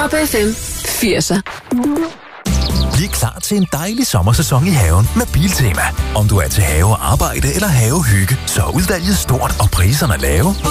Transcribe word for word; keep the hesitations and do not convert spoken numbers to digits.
Pop F M firser. Bliv klar til en dejlig sommersæson i haven med Biltema. Om du er til have, arbejde eller havehygge, så er udvalget stort og priserne lave.